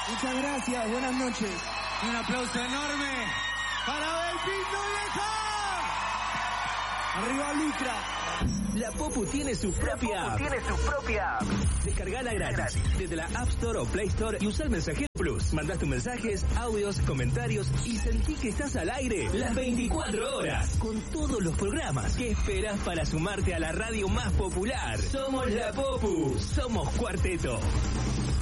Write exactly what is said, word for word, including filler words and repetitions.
Muchas gracias, buenas noches. Un aplauso enorme para Belpinto Vieja. Arriba Lucra. La Popu tiene su propia app. Tiene su propia app. Descargala gratis desde la App Store o Play Store y usa el Mensajero Plus. Mandás tus mensajes, audios, comentarios y sentí que estás al aire las veinticuatro horas con todos los programas. ¿Qué esperas para sumarte a la radio más popular? Somos la Popu. Somos Cuarteto.